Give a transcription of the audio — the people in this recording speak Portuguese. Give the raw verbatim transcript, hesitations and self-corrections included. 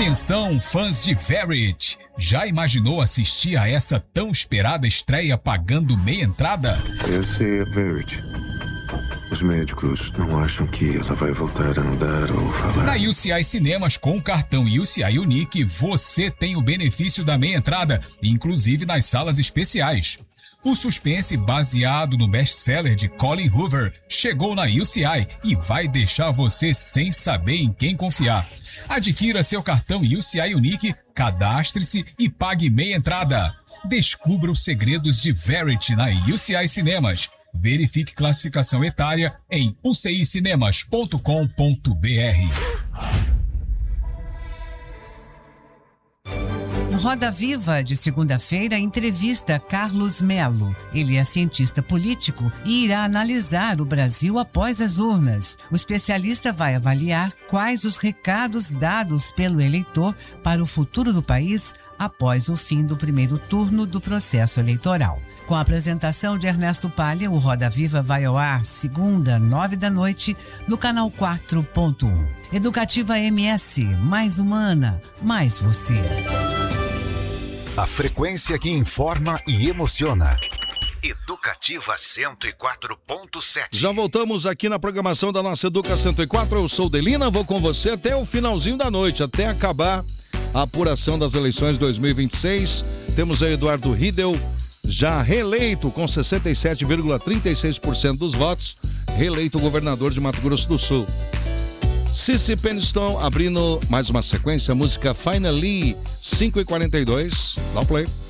Atenção, fãs de Verity! Já imaginou assistir a essa tão esperada estreia pagando meia entrada? Essa é a Verity. Os médicos não acham que ela vai voltar a andar ou falar. Na U C I Cinemas, com o cartão U C I Unique, você tem o benefício da meia entrada, inclusive nas salas especiais. O suspense baseado no best-seller de Colin Hoover chegou na U C I e vai deixar você sem saber em quem confiar. Adquira seu cartão U C I Unique, cadastre-se e pague meia entrada. Descubra os segredos de Verity na U C I Cinemas. Verifique classificação etária em u c i cinemas ponto com ponto b r. O Roda Viva de segunda-feira entrevista Carlos Melo. Ele é cientista político e irá analisar o Brasil após as urnas. O especialista vai avaliar quais os recados dados pelo eleitor para o futuro do país após o fim do primeiro turno do processo eleitoral. Com a apresentação de Ernesto Palha, o Roda Viva vai ao ar segunda, nove da noite, no canal quatro ponto um. Educativa M S, mais humana, mais você. A frequência que informa e emociona. Educativa cento e quatro ponto sete. Já voltamos aqui na programação da nossa Educa cento e quatro. Eu sou Delina, vou com você até o finalzinho da noite, até acabar a apuração das eleições dois mil e vinte e seis. Temos aí Eduardo Riedel, já reeleito com sessenta e sete vírgula trinta e seis por cento dos votos, reeleito governador de Mato Grosso do Sul. Cici Peniston abrindo mais uma sequência, música Finally, cinco e quarenta e dois. Dá o play.